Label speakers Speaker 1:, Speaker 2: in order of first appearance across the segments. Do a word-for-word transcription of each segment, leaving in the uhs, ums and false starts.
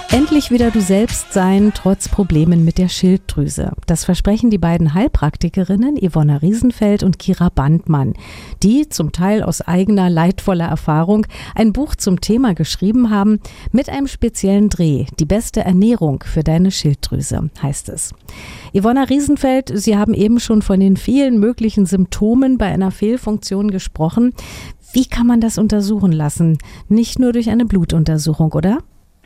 Speaker 1: Endlich wieder du selbst sein, trotz Problemen mit der Schilddrüse. Das versprechen die beiden Heilpraktikerinnen Yvonna Riesenfeld und Kira Bandmann, die zum Teil aus eigener leidvoller Erfahrung ein Buch zum Thema geschrieben haben, mit einem speziellen Dreh. Die beste Ernährung für deine Schilddrüse, heißt es. Yvonna Riesenfeld, Sie haben eben schon von den vielen möglichen Symptomen bei einer Fehlfunktion gesprochen. Wie kann man das untersuchen lassen? Nicht nur durch eine Blutuntersuchung, oder?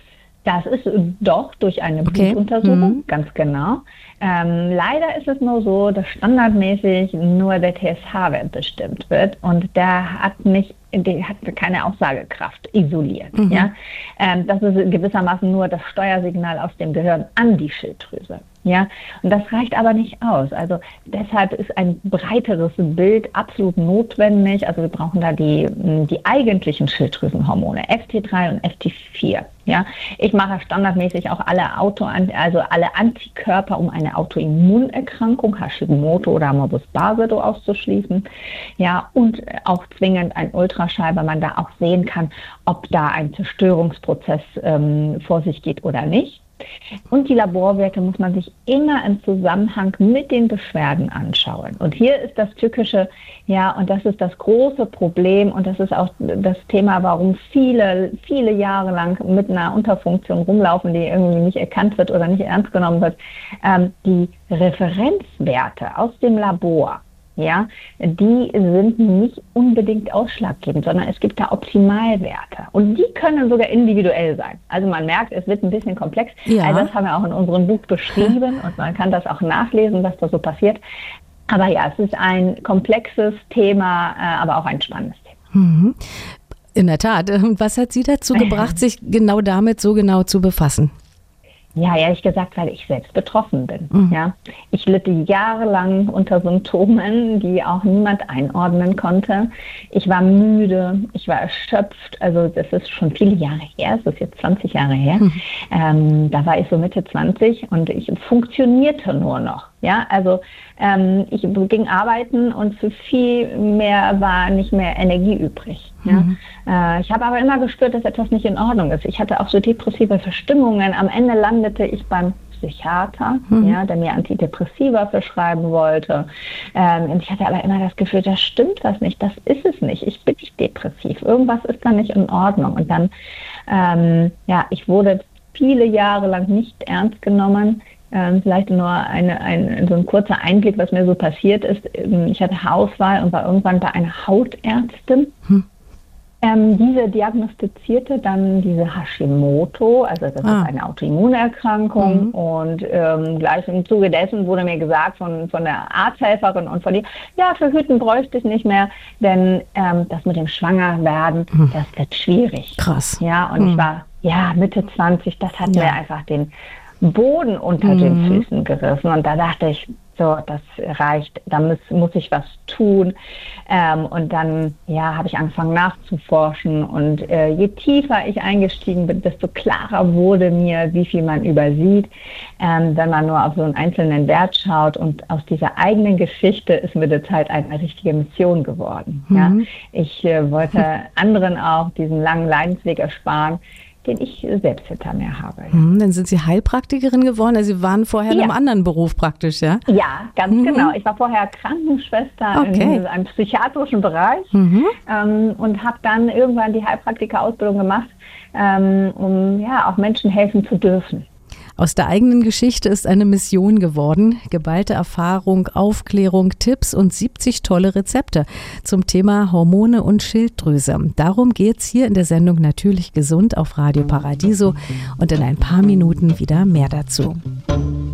Speaker 2: Das ist doch durch eine okay. Blutuntersuchung, mhm. ganz genau. Ähm, leider ist es nur so, dass standardmäßig nur der T S H-Wert bestimmt wird und der hat nicht, der hat keine Aussagekraft isoliert. Mhm. Ja? Ähm, das ist gewissermaßen nur das Steuersignal aus dem Gehirn an die Schilddrüse. Ja, und das reicht aber nicht aus. Also deshalb ist ein breiteres Bild absolut notwendig. Also wir brauchen da die, die eigentlichen Schilddrüsenhormone, F T drei und F T vier. Ja, ich mache standardmäßig auch alle Auto, also alle Antikörper, um eine Autoimmunerkrankung, Hashimoto oder Morbus Basedow auszuschließen. Ja, und auch zwingend ein Ultraschall, weil man da auch sehen kann, ob da ein Zerstörungsprozess ähm, vor sich geht oder nicht. Und die Laborwerte muss man sich immer im Zusammenhang mit den Beschwerden anschauen. Und hier ist das Tückische, ja, und das ist das große Problem und das ist auch das Thema, warum viele, viele Jahre lang mit einer Unterfunktion rumlaufen, die irgendwie nicht erkannt wird oder nicht ernst genommen wird. Ähm, die Referenzwerte aus dem Labor, ja, die sind nicht unbedingt ausschlaggebend, sondern es gibt da Optimalwerte und die können sogar individuell sein. Also man merkt, es wird ein bisschen komplex. Ja. Also das haben wir auch in unserem Buch beschrieben und man kann das auch nachlesen, was da so passiert. Aber ja, es ist ein komplexes Thema, aber auch ein spannendes Thema.
Speaker 1: Mhm. In der Tat. Und was hat Sie dazu gebracht, sich genau damit so genau zu befassen?
Speaker 2: Ja, ehrlich gesagt, weil ich selbst betroffen bin. Mhm. Ja, ich litt jahrelang unter Symptomen, die auch niemand einordnen konnte. Ich war müde, ich war erschöpft. Also das ist schon viele Jahre her, das ist jetzt zwanzig Jahre her. Mhm. Ähm, da war ich so Mitte zwanzig und ich funktionierte nur noch. Ja, also ähm, ich ging arbeiten und für viel mehr war nicht mehr Energie übrig. Ja? Mhm. Äh, ich habe aber immer gespürt, dass etwas nicht in Ordnung ist. Ich hatte auch so depressive Verstimmungen. Am Ende landete ich beim Psychiater, mhm. ja, der mir Antidepressiva verschreiben wollte. Ähm, und ich hatte aber immer das Gefühl, da stimmt was nicht, das ist es nicht. Ich bin nicht depressiv. Irgendwas ist da nicht in Ordnung. Und dann, ähm, ja, ich wurde viele Jahre lang nicht ernst genommen. Ähm, vielleicht nur eine, ein, so ein kurzer Einblick, was mir so passiert ist. Ich hatte Hauswahl und war irgendwann bei einer Hautärztin. Hm. Ähm, diese diagnostizierte dann diese Hashimoto, also das ah. ist eine Autoimmunerkrankung. Mhm. Und ähm, gleich im Zuge dessen wurde mir gesagt von, von der Arzthelferin und von ihr, ja, verhüten bräuchte ich nicht mehr, denn ähm, das mit dem Schwangerwerden, mhm. das wird schwierig.
Speaker 1: Krass.
Speaker 2: Ja, und mhm. ich war ja Mitte zwanzig, das hat ja. mir einfach den Boden unter mhm. den Füßen gerissen und da dachte ich, so, das reicht, da muss, muss ich was tun. Ähm, und dann ja, habe ich angefangen nachzuforschen und äh, je tiefer ich eingestiegen bin, desto klarer wurde mir, wie viel man übersieht, ähm, wenn man nur auf so einen einzelnen Wert schaut. Und aus dieser eigenen Geschichte ist mit der Zeit eine richtige Mission geworden. Mhm. Ja? Ich äh, wollte anderen auch diesen langen Leidensweg ersparen, den ich selbst hinter mir habe.
Speaker 1: Hm, dann sind Sie Heilpraktikerin geworden. Also Sie waren vorher ja. in einem anderen Beruf praktisch, ja?
Speaker 2: Ja, ganz mhm. genau. Ich war vorher Krankenschwester okay. in einem psychiatrischen Bereich mhm. ähm, und habe dann irgendwann die Heilpraktikerausbildung gemacht, ähm, um ja auch Menschen helfen zu dürfen.
Speaker 1: Aus der eigenen Geschichte ist eine Mission geworden. Geballte Erfahrung, Aufklärung, Tipps und siebzig tolle Rezepte zum Thema Hormone und Schilddrüse. Darum geht's hier in der Sendung Natürlich gesund auf Radio Paradiso und in ein paar Minuten wieder mehr dazu.